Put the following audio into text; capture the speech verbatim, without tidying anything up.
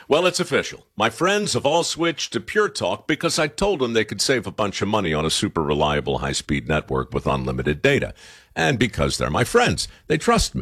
Well, it's official. My friends have all switched to Pure Talk because I told them they could save a bunch of money on a super reliable high-speed network with unlimited data. And because they're my friends, they trust me.